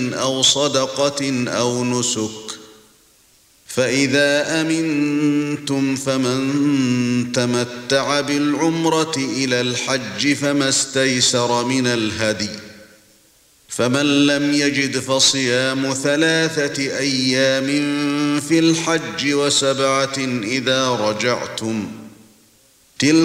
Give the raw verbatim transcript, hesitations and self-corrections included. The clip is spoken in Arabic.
أو صدقة أو نسك. فإذا أمنتم فمن تمتع بالعمرة إلى الحج فما استيسر من الهدي، فمن لم يجد فصيام ثلاثة أيام في الحج وسبعة إذا رجعتم،